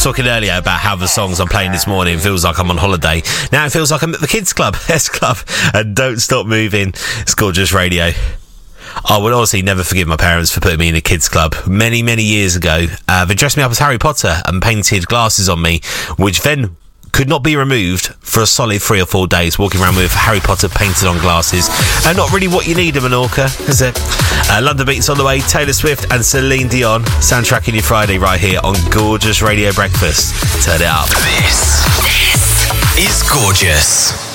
was talking earlier about how the songs I'm playing this morning feels like I'm on holiday. Now it feels like I'm at the kids club, S Club, and Don't Stop Moving. It's Gorgeous Radio. I would honestly never forgive my parents for putting me in a kids club. Many, many years ago, they dressed me up as Harry Potter and painted glasses on me, which then could not be removed for a solid 3 or 4 days, walking around with Harry Potter painted on glasses. And not really what you need in Menorca, is it? London Beats on the way, Taylor Swift and Celine Dion, soundtracking your Friday right here on Gorgeous Radio Breakfast. Turn it up. This is Gorgeous.